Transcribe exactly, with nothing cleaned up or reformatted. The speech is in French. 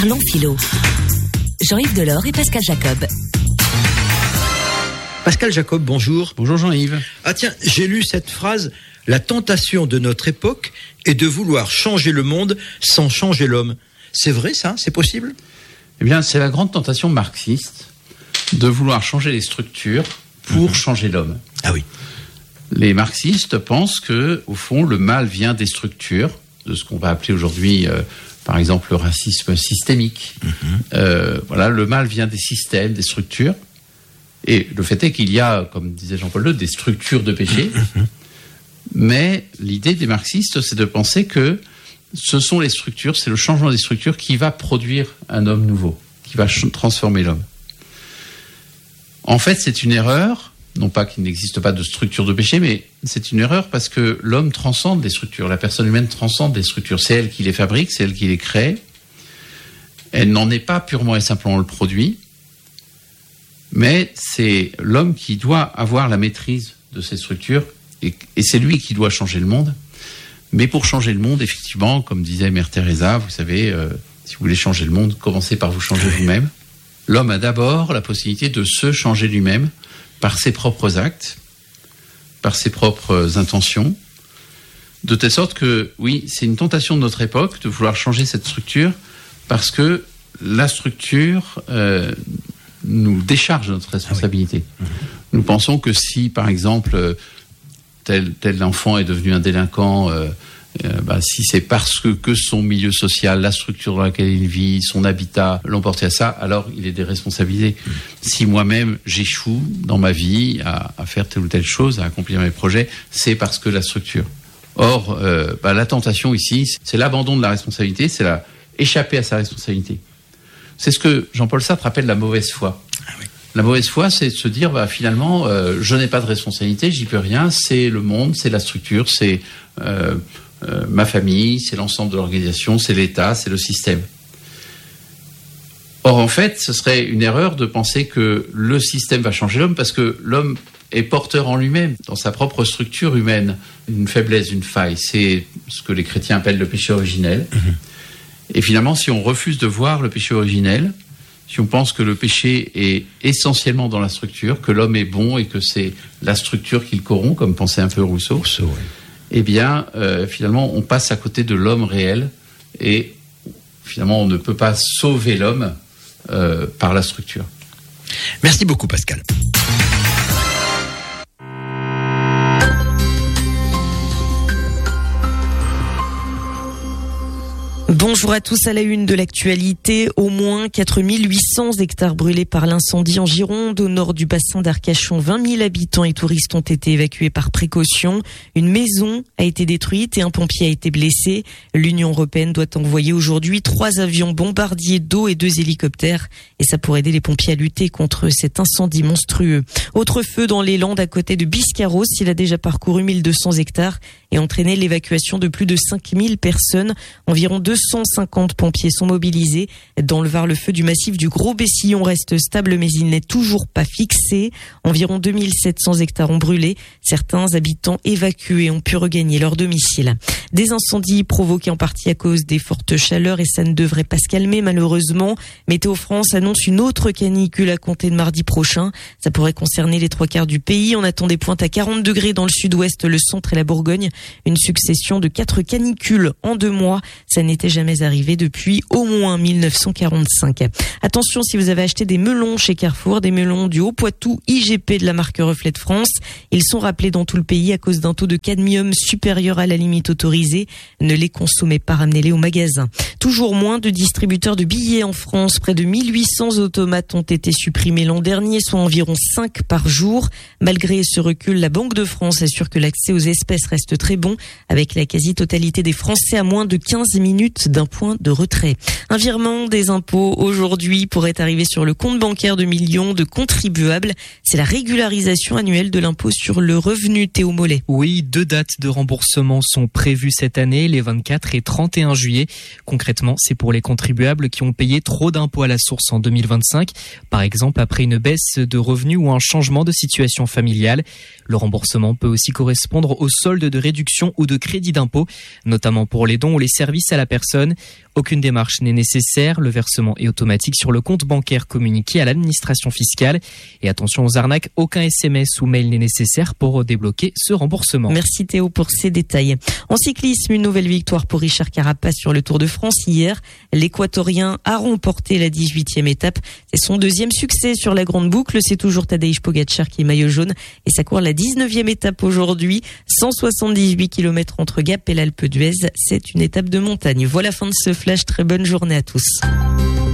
Parlons philo. Jean-Yves Delors et Pascal Jacob. Pascal Jacob, bonjour. Bonjour Jean-Yves. Ah tiens, j'ai lu cette phrase. La tentation de notre époque est de vouloir changer le monde sans changer l'homme. C'est vrai ça? C'est possible? Eh bien, c'est la grande tentation marxiste de vouloir changer les structures pour mmh. changer l'homme. Ah oui. Les marxistes pensent que, au fond, le mal vient des structures, de ce qu'on va appeler aujourd'hui, euh, par exemple, le racisme systémique. Mmh. Euh, voilà, le mal vient des systèmes, des structures. Et le fait est qu'il y a, comme disait Jean-Paul deux, des structures de péché. Mmh. Mais l'idée des marxistes, c'est de penser que ce sont les structures, c'est le changement des structures qui va produire un homme nouveau, qui va ch- transformer l'homme. En fait, c'est une erreur, non pas qu'il n'existe pas de structure de péché, mais c'est une erreur parce que l'homme transcende les structures, la personne humaine transcende les structures. C'est elle qui les fabrique, c'est elle qui les crée. Elle n'en est pas purement et simplement le produit, mais c'est l'homme qui doit avoir la maîtrise de ces structures. Et, et c'est lui qui doit changer le monde. Mais pour changer le monde, effectivement, comme disait Mère Teresa, vous savez, euh, si vous voulez changer le monde, commencez par vous changer vous-même. L'homme a d'abord la possibilité de se changer lui-même par ses propres actes, par ses propres intentions, de telle sorte que, oui, c'est une tentation de notre époque de vouloir changer cette structure parce que la structure euh, nous décharge de notre responsabilité. Ah oui. Mmh. Nous pensons que si, par exemple, Tel, tel enfant est devenu un délinquant, euh, euh, bah, si c'est parce que, que son milieu social, la structure dans laquelle il vit, son habitat l'ont porté à ça, alors il est déresponsabilisé. Mmh. Si moi-même j'échoue dans ma vie à, à faire telle ou telle chose, à accomplir mes projets, c'est parce que la structure. Or, euh, bah, la tentation ici, c'est l'abandon de la responsabilité, c'est la échapper à sa responsabilité. C'est ce que Jean-Paul Sartre appelle la mauvaise foi. Ah oui. La mauvaise foi, c'est de se dire, bah, finalement, euh, je n'ai pas de responsabilité, j'y peux rien, c'est le monde, c'est la structure, c'est euh, euh, ma famille, c'est l'ensemble de l'organisation, c'est l'État, c'est le système. Or, en fait, ce serait une erreur de penser que le système va changer l'homme, parce que l'homme est porteur en lui-même, dans sa propre structure humaine, une faiblesse, une faille. C'est ce que les chrétiens appellent le péché originel. Mmh. Et finalement, si on refuse de voir le péché originel, si on pense que le péché est essentiellement dans la structure, que l'homme est bon et que c'est la structure qui le corrompt, comme pensait un peu Rousseau, Rousseau oui. eh bien, euh, finalement, on passe à côté de l'homme réel et finalement, on ne peut pas sauver l'homme euh, par la structure. Merci beaucoup, Pascal. Bonjour à tous. À la une de l'actualité, au moins quatre mille huit cents hectares brûlés par l'incendie en Gironde. Au nord du bassin d'Arcachon, vingt mille habitants et touristes ont été évacués par précaution. Une maison a été détruite et un pompier a été blessé. L'Union européenne doit envoyer aujourd'hui trois avions bombardiers d'eau et deux hélicoptères. Et ça pourrait aider les pompiers à lutter contre cet incendie monstrueux. Autre feu dans les Landes à côté de Biscarrosse. Il a déjà parcouru mille deux cents hectares et entraîné l'évacuation de plus de cinq mille personnes. Environ deux cent cinquante pompiers sont mobilisés. Dans le Var, le feu du massif du Gros Bessillon reste stable, mais il n'est toujours pas fixé. Environ deux mille sept cents hectares ont brûlé. Certains habitants évacués ont pu regagner leur domicile. Des incendies provoqués en partie à cause des fortes chaleurs et ça ne devrait pas se calmer malheureusement. Météo France annonce une autre canicule à compter de mardi prochain. Ça pourrait concerner les trois quarts du pays. On attend des pointes à quarante degrés dans le sud-ouest, le centre et la Bourgogne. Une succession de quatre canicules en deux mois. Ça n'était jamais arrivé depuis au moins mille neuf cent quarante-cinq. Attention si vous avez acheté des melons chez Carrefour, des melons du Haut-Poitou I G P de la marque Reflet de France. Ils sont rappelés dans tout le pays à cause d'un taux de cadmium supérieur à la limite autorisée. Ne les consommez pas, ramenez-les au magasin. Toujours moins de distributeurs de billets en France. Près de mille huit cents automates ont été supprimés l'an dernier, soit environ cinq par jour. Malgré ce recul, la Banque de France assure que l'accès aux espèces reste très bon, avec la quasi-totalité des Français à moins de quinze minutes d'un point de retrait. Un virement des impôts aujourd'hui pourrait arriver sur le compte bancaire de millions de contribuables. C'est la régularisation annuelle de l'impôt sur le revenu. Théo Mollet. Oui, deux dates de remboursement sont prévues cette année, les vingt-quatre et trente et un juillet. Concrètement, c'est pour les contribuables qui ont payé trop d'impôts à la source en deux mille vingt-cinq, par exemple après une baisse de revenus ou un changement de situation familiale. Le remboursement peut aussi correspondre aux soldes de réduction ou de crédit d'impôt, notamment pour les dons ou les services à la personne. personne. Aucune démarche n'est nécessaire. Le versement est automatique sur le compte bancaire communiqué à l'administration fiscale. Et attention aux arnaques, aucun S M S ou mail n'est nécessaire pour débloquer ce remboursement. Merci Théo pour ces détails. En cyclisme, une nouvelle victoire pour Richard Carapaz sur le Tour de France hier. L'Équatorien a remporté la dix-huitième étape. C'est son deuxième succès sur la grande boucle. C'est toujours Tadej Pogačar qui est maillot jaune et ça court la dix-neuvième étape aujourd'hui. cent soixante-dix-huit kilomètres entre Gap et l'Alpe d'Huez. C'est une étape de montagne. Voilà, fin de ce flash. Très bonne journée à tous.